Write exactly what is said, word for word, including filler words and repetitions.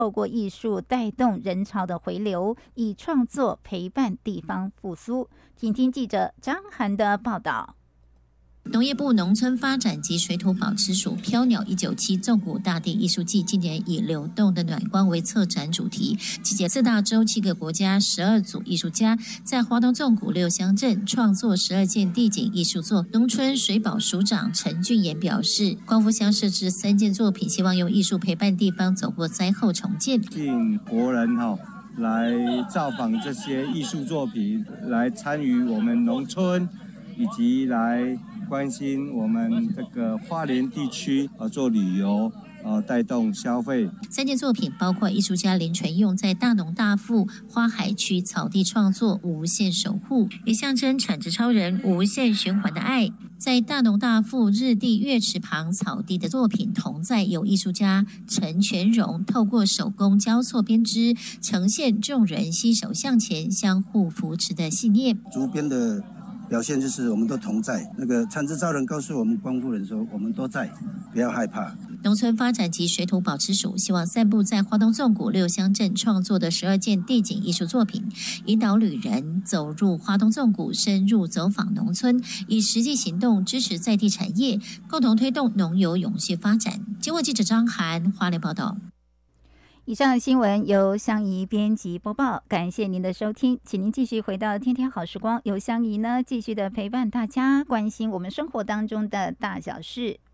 透过艺术带动人潮的回流，以创作陪伴地方复苏。请听记者张涵的报道。 农业部农村发展及水土保持署飘鸟一九七纵谷大地艺术季今年以流动的暖光为策展主题，集结四大洲七个国家十二组艺术家，在花东纵谷六乡镇创作十二件地景艺术作。农村水保署长陈俊言表示，光复乡设置三件作品，希望用艺术陪伴地方走过灾后重建， 吸引国人哈、哦、来造访这些艺术作品，来参与我们农村，以及来关心我们这个花莲地区呃做旅游，呃带动消费。 三件作品包括艺术家林纯用在大农大富花海区草地创作《无限守护》，也象征产值超人无限循环的爱。在大农大富日地月池旁草地的作品《同在》，由艺术家陈全荣透过手工交错编织，呈现众人携手向前、相互扶持的信念。 竹编的表现就是我们都同在，那个产值超人告诉我们光复人说，我们都在，不要害怕。 农村发展及水土保持署希望散布在花东纵谷六乡镇创作的十二件地景艺术作品，引导旅人走入花东纵谷，深入走访农村，以实际行动支持在地产业，共同推动农游永续发展。经纬记者张涵花莲报道。 以上新闻由香怡编辑播报，感谢您的收听，请您继续回到天天好时光，由香怡呢继续的陪伴大家，关心我们生活当中的大小事。